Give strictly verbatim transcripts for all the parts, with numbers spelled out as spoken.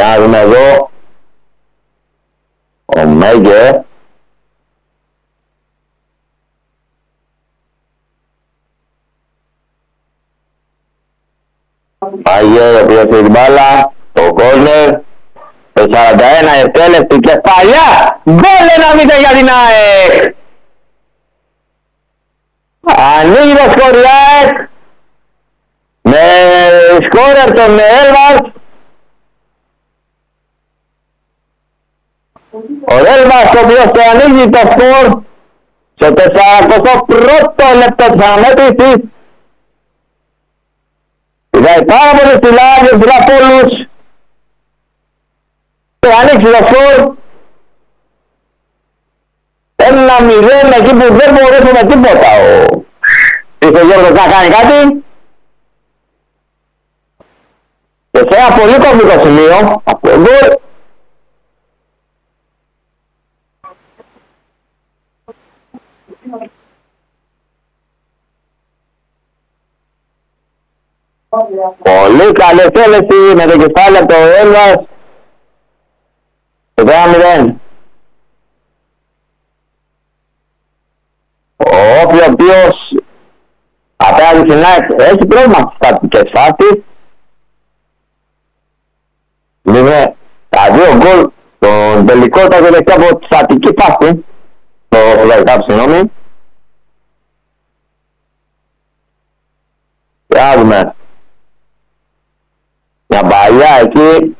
Για να δούμε εδώ. Ο Μέγερ. Μέγερ, ο οποίος έχει την μπάλα. Το κόρνερ. Το σαράντα ένα εκτέλεση και παλιά. Γκολ ένα μηδέν για την ΑΕΚ. Ανοίγει το σκορ η ΑΕΚ. Με σκόρερ τον Έλβας. Ο Έλβας ο οποίος το ανοίγει το σκορ στο τεσσαρακοστό πρώτο λεπτό της αναμέτρησης. Πήγάει πάρα πολύ ψηλά και ψηλά πόλους. Και ανοίξει το σκορ. Ένα μηδέν εκεί που δεν μπορούσε με τίποτα ο Ήρθε Γιώργος να κάνει κάτι. Και σε ένα πολύ κομβικό σημείο από το γκολ πολύ καλή εκτέλεση με το κεφάλι από το Έλβας. Το ένα μηδέν. Ο Όφη ο οποίος απέναντι στην ΑΕΚ έχει πρόβλημα στις τακτικές φάσεις. Είναι τα δύο γκολ στον τελικό τα τελευταία από τη στατική φάση. Το Φλαϊκά, συγγνώμη. Και να δούμε. Μια παλιά εκεί.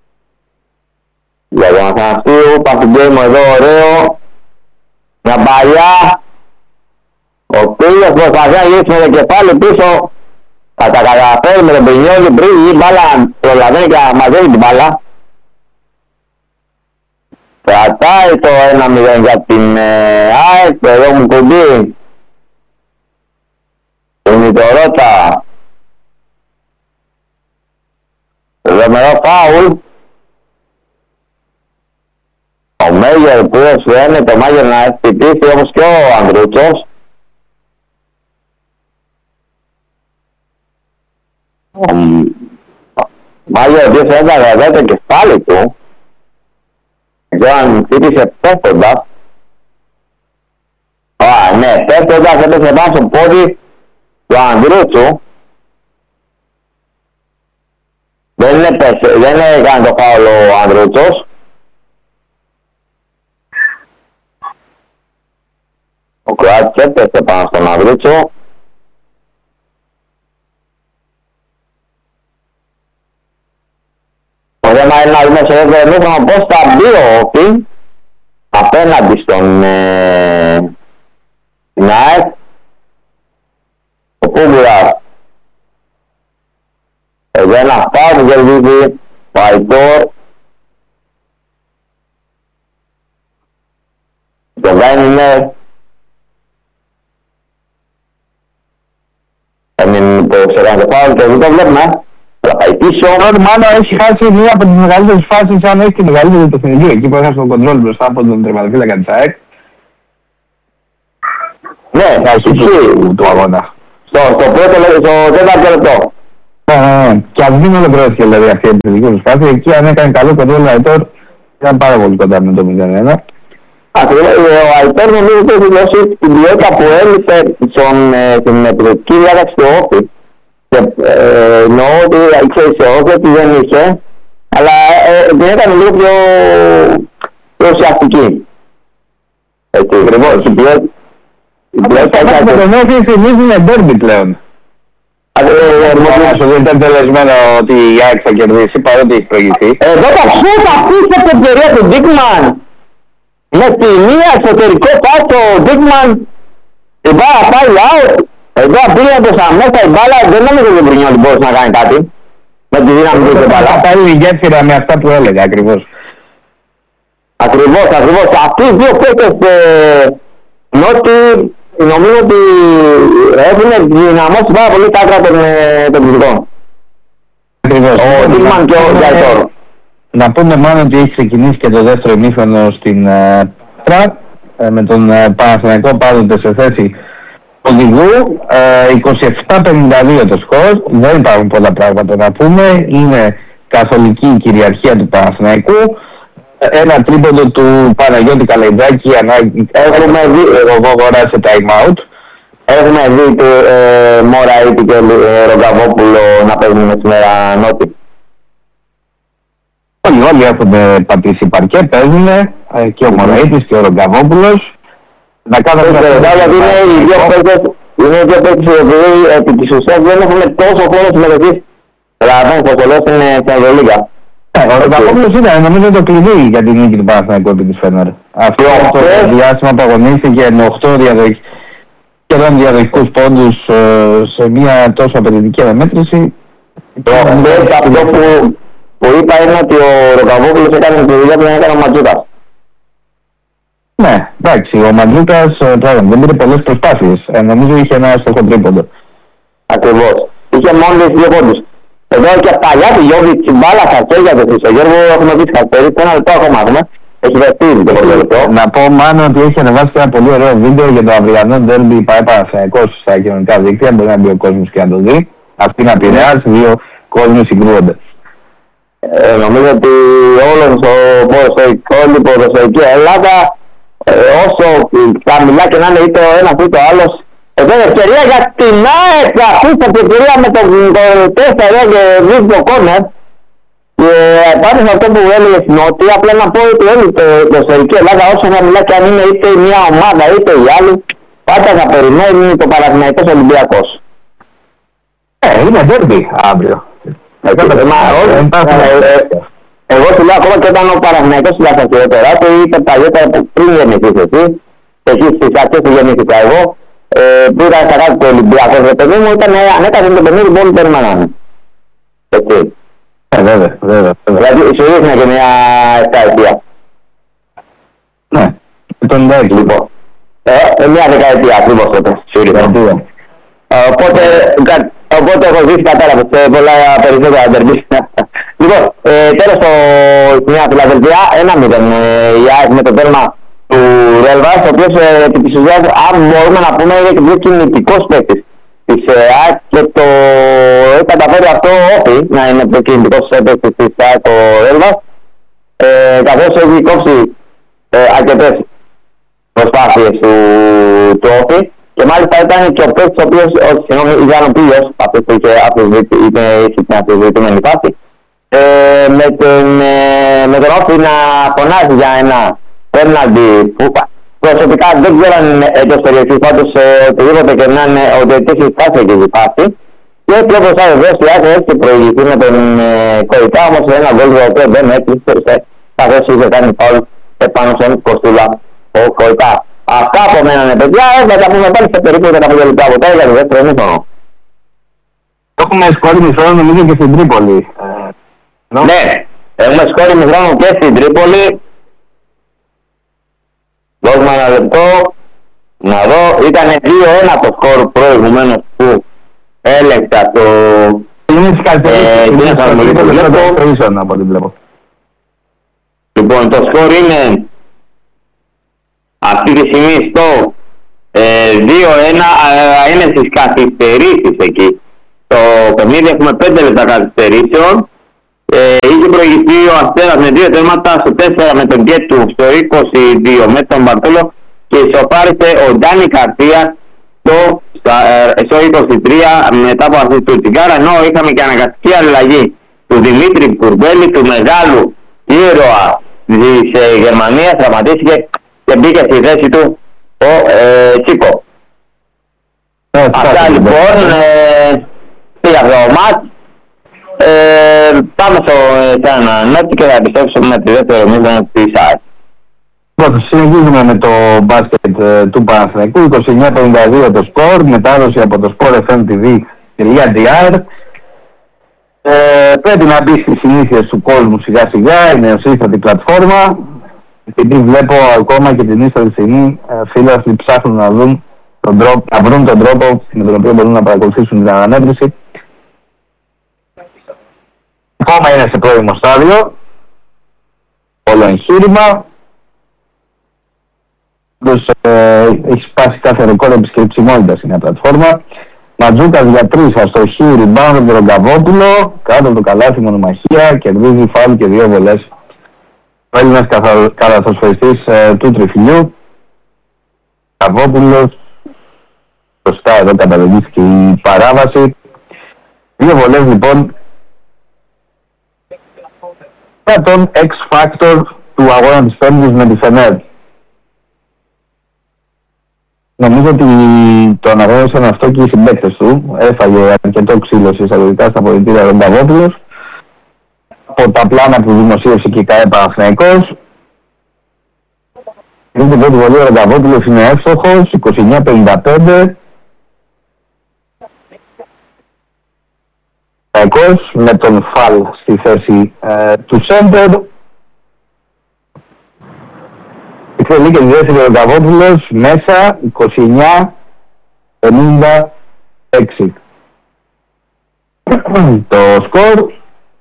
Για τον Αθανασίου, Παθηγκέιμο εδώ ωραίο. Μια παλιά. Ο οποίος προσπαθεί να γυρίσει με το κεφάλι πίσω. Θα τα καταφέρει με τον Πινιόλι πριν η μπάλα προλαβαίνει και μαζεύει την μπάλα. Κρατάει το ένα μηδέν για την ε, ΑΕΚ, εδώ μου κουμπί. Την Ιτορότα. Δεμερό φάουλ. Ο Μέγερ που έσβαινε το Μέγερ να έχει χτυπήσει όπως και ο Ανδρούτσος. Ο Μάγερ ο οποίος ένταγε το κεφάλι του. Δεν ξέρω αν χτύπησε πέφτοντας. Α, ναι, πέφτοντας έπεσε πάνω στο πόδι του Ανδρούτσου. Δεν έπεσε, δεν έκανε το φάουλ ο Ανδρούτσος. Ο Κροάτης έπεσε πάνω στον Ανδρούτσο. Το θέμα είναι να δούμε σε δεύτερο μήχρονο πώς θα μπει ο Όφη απέναντι στον ε, την ΑΕΚ. Ο Πούγκουρας εδώ ένα φάουλ που κερδίζει ο Αϊτόρ. Το Γκάιν είναι το ξέρετε φάουλ και δεν το βλέπουμε. Θα πάει πίσω. Μάλλον έχει χάσει μία από τις μεγαλύτερες φάσεις, αν έχει τη μεγαλύτερη τεχνική, εκεί που έχασε τον κοντρόλ μπροστά από τον τερματοφύλακα της ΑΕΚ. Ναι, θα ισχύει του αγώνα. Στο, στο πρώτο, στο τέταρτο λεπτό. Ναι, ναι, ναι. Και αν δεν ολοκληρώθηκε δηλαδή αυτή η επιθετική προσπάθεια, εκεί αν έκανε καλό κοντρόλ ο Αϊτόρ, ήταν πάρα πολύ κοντά με το μηδέν ένα. Ακριβώς, ο Αϊτόρ νομίζω ότι έχει δώσει την ποιότητα που έλειπε στην επιθετική διάταξη του Όφη. Και ε, εννοώ ότι ξέρεις όχι ότι δεν είχε, αλλά ε, την έκανε λίγο πιο, πιο ουσιαστική. Έτσι, ακριβώς, η ποιότητα με τον Όφη θυμίζει με ντέρμπι πλέον. Δεν ήταν τελεσμένο ότι η ΑΕΚ θα κερδίσει παρότι έχει προηγηθεί. Εδώ τα σούτα πίσω από την πορεία του Ντίκμαν. Με τη μία εσωτερικό πάσο ο Ντίκμαν την μπάλα πάει out. Εδώ απειλία προς αμέσως η μπάλα, δεν νομίζω ότι πριν ότι μπορούσε να κάνει κάτι. Με τη δύναμη του την μπάλα. Θα είναι η γέφυρα με αυτά που έλεγα ακριβώς. Ακριβώς, ακριβώς. Αυτοί οι δύο παίκτες νότι νομίζω ότι έχουν δυναμώσει πάρα πολύ τα άκρα των κριτικών. Ακριβώς. Ο Ντίκμαν και ο Αϊτόρ. Να πούμε μόνο ότι έχει ξεκινήσει και το δεύτερο ημίχρονο στην Πάτρα με τον Παναθηναϊκό πάντοτε σε θέση οδηγού, ε, είκοσι επτά πενήντα δύο το σκορ, δεν υπάρχουν πολλά πράγματα να πούμε, είναι καθολική κυριαρχία του Παναθηναϊκού. Ένα τρίποντο του Παναγιώτη Καλαϊτζάκη, έχουμε δει, εγώ αγοράσει time out. Έχουμε δει το ε, Μωραήτη και ε, Ρογκαβόπουλο να παίζουν σήμερα νότι. Όλοι, όλοι έχουν πατήσει παρκέ, παίζουν ε, και ο Μωραήτης και ο Ρογκαβόπουλος. Να κάνουμε ένα πράγμα, γιατί είναι οι δύο παίκτες, είναι οι δύο παίκτες οι οποίοι επί της ουσίας δεν έχουν τόσο χρόνο συμμετοχής. Δηλαδή, όπως το λέω στην Ευρωλίγα. Ο Ρογκαβόπουλος ήταν, νομίζω, το κλειδί για την νίκη του Παναθηναϊκού επί της Φένορ. Αυτό το διάστημα που αγωνίστηκε με οκτώ διαδοχικές και έναν διαδοχικούς πόντους σε μια τόσο απαιτητική αναμέτρηση. Το αυτό που, που είπα είναι ότι ο Ρογκαβόπουλος έκανε τη δουλειά που δεν έκανε ο Ματζούκας. Ναι, εντάξει, ο Ματζούκας δεν πήρε πολλές προσπάθειες. Ε, νομίζω είχε ένα στόχο τρίποντο. Ακριβώς. Είχε μόνο τις δύο πόντους. Εδώ και παλιά του Γιώβιτς η μπάλα χαρτέρια του Χρυσό Γιώργο έχουμε πει χαρτέρι, ένα λεπτό ακόμα έχουμε. Έχει βευτεί το πρώτο λεπτό. Να πω μάλλον ότι έχει ανεβάσει ένα πολύ ωραίο βίντεο για το αυριανό ντέρμπι ΠΑΕ Παναθηναϊκός στα κοινωνικά δίκτυα. Μπορεί να μπει ο κόσμος και να το δει. Αυτή είναι Πειραιάς, δύο κόσμοι συγκρούονται. Ε, νομίζω ότι όλο το ποδοσφαιρικό, όλη η ποδοσφαιρική Ελλάδα, ε, όσο χαμηλά και να είναι είτε ο ένας είτε ο άλλος, εδώ είναι ευκαιρία για την ΑΕΚ να ακούσει την ευκαιρία με το τέσσερα και δύο κόρνερ. Και πάνω σε αυτό που έλεγε στην Νότη, απλά να πω ότι όλη η ποδοσφαιρική Ελλάδα, όσο χαμηλά και αν είναι είτε μια ομάδα είτε η άλλη, πάντα θα περιμένει το Παναθηναϊκός Ολυμπιακός. Ε, είναι ντέρμπι αύριο. Εγώ σου λέω ακόμα και όταν ο Παναθηναϊκός ήταν στα χειρότερα του, είτε παλιότερα πριν γεννηθείς εσύ, εκεί στις αρχές που γεννήθηκα εγώ, που ήταν στα κάτω του Ολυμπιακού, το παιδί μου ήταν ανέκαθεν το παιχνίδι που όλοι περιμένανε. Έτσι. Ε, βέβαια, βέβαια. Δηλαδή, σου ρίχνε και μια δεκαετία. Ναι, το ενενήντα έξι. Λοιπόν, ε, μια δεκαετία ακριβώς τότε, σου ρίχνε. Οπότε, οπότε έχω ζήσει κατάλαβες σε πολλά περισσότερα ντερμπι. Λοιπόν, ε, τέλος το μια Φιλαδελφία, ένα μηδέν η ΑΕΚ με το τέρμα του Ρέλβας, ο οποίος επί της ουσιάς, αν μπορούμε να πούμε, είναι και πιο κινητικός παίκτης της ΑΕΚ και το έχει καταφέρει αυτό όχι να είναι πιο κινητικός παίκτης της ΑΕΚ ο Ρέλβας, ε, καθώς έχει κόψει ε, αρκετές προσπάθειες του, του όφη. Και μάλιστα ήταν και ο παίκτης ο οποίος, συγγνώμη, ήταν ο Πίλιος, αυτός που είχε την αφισβητούμενη φάση, ε, με, τον, ε, με τον όφη να φωνάζει για ένα πέναλτι που προσωπικά δεν ξέρω αν είναι εντός περιοχής, πάντως οτιδήποτε και να είναι ότι έχει φτάσει εκεί η φάση. Και πιο μπροστά βεβαίως η Άκη έχει προηγηθεί με τον ε, Κοϊκά, όμως ένα γκολ το οποίο δεν έκλεισε, καθώς είχε κάνει φάουλ επάνω στον Κοστούλα ο Κοϊκά. Αυτά από μένα είναι παιδιά, θα τα πούμε πάλι σε περίπου δεκαπέντε λεπτά από τώρα για το δεύτερο ημίχρονο. Έχουμε σκόρ ημιχρόνου νομίζω και στην Τρίπολη. Ε, ναι, έχουμε σκόρ ημιχρόνου και στην Τρίπολη. Δώσουμε ένα λεπτό, να δω, ήταν δύο ένα το σκόρ προηγουμένως που έλεξα το... Είναι τις καλυτερίες από ό,τι βλέπω. Λοιπόν, το σκόρ είναι αυτή τη στιγμή στο ε, δύο ένα, ε, είναι στις καθυστερήσεις εκεί. Το παιχνίδι έχουμε πέντε λεπτά καθυστερήσεων. Ε, είχε προηγηθεί ο Αστέρας με δύο τέρματα στο τέσσερα με τον Γκέτου, στο είκοσι δύο με τον Μπαρτόλο και ισοφάρισε ο Ντάνι Καρτία στο, ε, στο είκοσι τρία μετά από αυτή του Τσιγκάρα, ενώ είχαμε και αναγκαστική αλλαγή του Δημήτρη Κουρμπέλη, του μεγάλου ήρωα της ε, Γερμανίας, τραυματίστηκε και μπήκε στη θέση του ο ε, Τσίκο. Ε, Αυτά λοιπόν, πήγε αυτό ο μάτς. Ε, πάμε στο ένα νότι και θα επιστρέψουμε με τη δεύτερη μήνυμα της ΑΕΚ. Λοιπόν, συνεχίζουμε με το μπάσκετ ε, του Παναθηναϊκού. είκοσι εννιά πενήντα δύο το σκορ, μετάδοση από το sportfmtv.gr. Ε, πρέπει να μπει στις συνήθειες του κόσμου σιγά σιγά, είναι νεοσύστατη πλατφόρμα. Επειδή βλέπω ακόμα και την ίστατη στιγμή ε, φίλοι ψάχνουν να, δουν τον τρόπο, να βρουν τον τρόπο με τον οποίο μπορούν να παρακολουθήσουν την αναμέτρηση. Ακόμα είναι σε πρώιμο στάδιο, όλο εγχείρημα. Όντως ε, έχει σπάσει κάθε ρεκόρ επισκεψιμότητας η νέα πλατφόρμα. Ματζούκας για τρεις, αστοχή, rebound από τον Ρογκαβόπουλο, κάτω από το καλάθι μονομαχία, κερδίζει φάουλ και δύο βολές. Ο Έλληνας καλαθοσφαιριστής ε, του τριφυλιού. Ρογκαβόπουλος, σωστά εδώ καταλογίστηκε η παράβαση. Δύο βολές λοιπόν για τον X-Factor του αγώνα της Πέμπτης με τη Φενέρ. Νομίζω ότι το αναγνώρισαν αυτό και οι συμπαίκτες του. Έφαγε αρκετό ξύλο εισαγωγικά στα πολιτήρια Ρογκαβόπουλος. Από τα πλάνα που δημοσίευσε και η ΚΑΕ Παναθηναϊκός. Είναι την πρώτη βολή ο Ρογκαβόπουλος είναι εύστοχος, είκοσι εννιά πενήντα πέντε. Παναθηναϊκός με τον Φαλ στη θέση ε, του Σέντερ. Θέλει και τη δεύτερη ο Ρογκαβόπουλος μέσα είκοσι εννιά πενήντα έξι. Το σκορ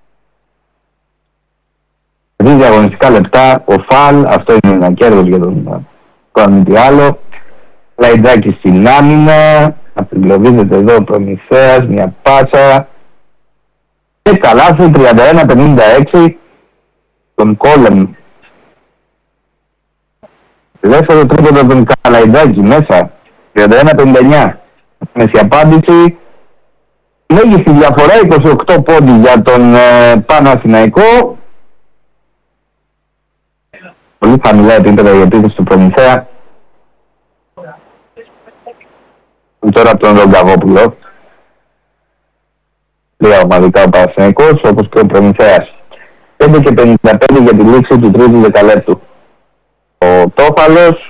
δύο αγωνιστικά λεπτά ο Φαλ, αυτό είναι ένα κέρδος για τον Κόνη τι άλλο. Λαϊντζάκη στην άμυνα, απεγκλωβίζεται εδώ ο Προμηθέας, μια πάσα και καλάθι τριάντα ένα πενήντα έξι τον Κόλεμ. Δεύτερο τρίποντο τον Καλαϊντζάκη μέσα τριάντα ένα πενήντα εννιά. Μέση απάντηση. Μέγιστη διαφορά είκοσι οκτώ πόντι για τον ε, Παναθηναϊκό. Πολύ χαμηλά επίπεδα η επίθεση του Προμηθέα. Τώρα από τον Ρογκαβόπουλο. Τρία ομαδικά ο Παναθηναϊκός όπως και ο Προμηθέας. πέντε και πενήντα πέντε για τη λήξη του τρίτου δεκαλέπτου. Ο Τόφαλος